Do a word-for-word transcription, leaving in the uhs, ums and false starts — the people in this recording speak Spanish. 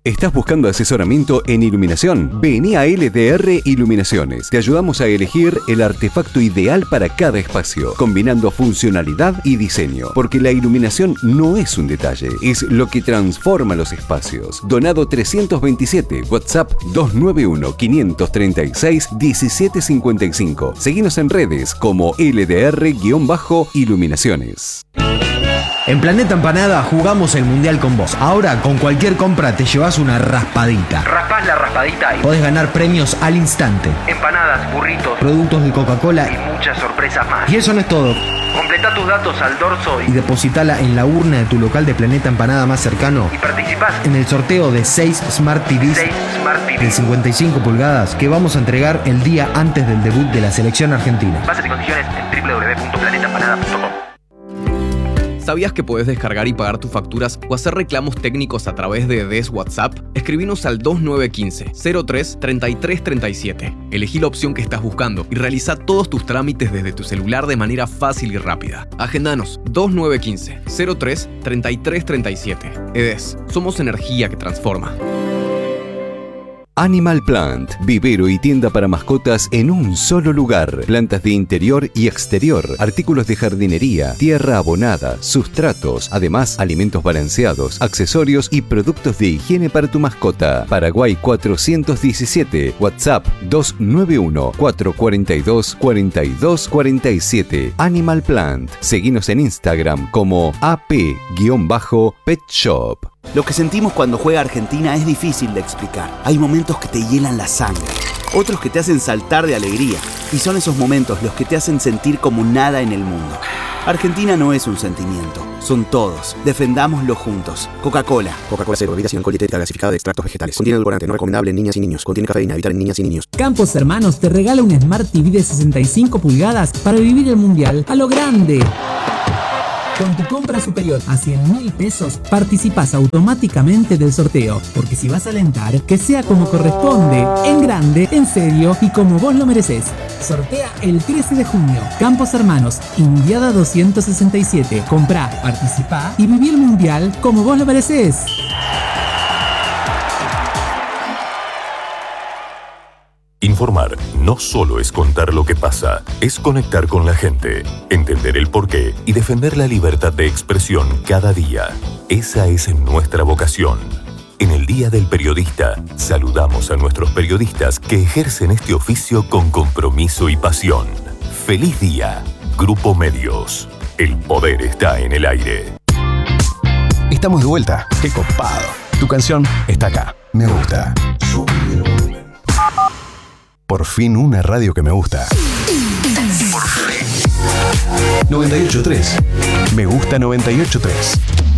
¿Estás buscando asesoramiento en iluminación? Vení a L D R Iluminaciones. Te ayudamos a elegir el artefacto ideal para cada espacio, combinando funcionalidad y diseño. Porque la iluminación no es un detalle, es lo que transforma los espacios. Donado trescientos veintisiete, WhatsApp dos nueve uno, cinco tres seis, uno siete cinco cinco. Seguinos en redes como L D R-Iluminaciones. En Planeta Empanada jugamos el Mundial con vos. Ahora, con cualquier compra te llevas una raspadita. Raspás la raspadita y podés ganar premios al instante. Empanadas, burritos, productos de Coca-Cola y muchas sorpresas más. Y eso no es todo. Completá tus datos al dorso y, y depositala en la urna de tu local de Planeta Empanada más cercano. Y participás en el sorteo de seis Smart T Vs seis Smart T Vs de cincuenta y cinco pulgadas que vamos a entregar el día antes del debut de la selección argentina. Bases y condiciones en doble u doble u doble u punto planeta empanada punto com. ¿Sabías que podés descargar y pagar tus facturas o hacer reclamos técnicos a través de D E S WhatsApp? Escribinos al dos nueve uno cinco, cero tres, treinta y tres treinta y siete. Elegí la opción que estás buscando y realiza todos tus trámites desde tu celular de manera fácil y rápida. Agendanos dos nueve uno cinco, cero tres, treinta y tres treinta y siete. E D E S, somos energía que transforma. Animal Plant, vivero y tienda para mascotas en un solo lugar. Plantas de interior y exterior, artículos de jardinería, tierra abonada, sustratos, además alimentos balanceados, accesorios y productos de higiene para tu mascota. Paraguay cuatrocientos diecisiete, WhatsApp dos nueve uno, cuatro cuatro dos, cuatro dos cuatro siete. Animal Plant. Seguinos en Instagram como A P Pet Shop. Lo que sentimos cuando juega Argentina es difícil de explicar. Hay momentos que te hielan la sangre, otros que te hacen saltar de alegría. Y son esos momentos los que te hacen sentir como nada en el mundo. Argentina no es un sentimiento, son todos. Defendámoslo juntos. Coca-Cola. Coca-Cola cero, bebida sin alcohol, dietética gasificada de extractos vegetales. Contiene edulcorante, no recomendable en niñas y niños. Contiene cafeína, evitar en niñas y niños. Campos Hermanos te regala un Smart T V de sesenta y cinco pulgadas para vivir el Mundial a lo grande. Con tu compra superior a cien mil pesos, participas automáticamente del sorteo. Porque si vas a alentar, que sea como corresponde, en grande, en serio y como vos lo mereces. Sortea el trece de junio. Campos Hermanos, Indiada doscientos sesenta y siete. Comprá, participá y viví el Mundial como vos lo mereces. Informar no solo es contar lo que pasa, es conectar con la gente, entender el porqué y defender la libertad de expresión cada día. Esa es nuestra vocación. En el Día del Periodista, saludamos a nuestros periodistas que ejercen este oficio con compromiso y pasión. ¡Feliz día! Grupo Medios. El poder está en el aire. Estamos de vuelta. ¡Qué copado! Tu canción está acá. Me gusta. Por fin una radio que me gusta. Por fin. noventa y ocho punto tres. Me gusta noventa y ocho punto tres.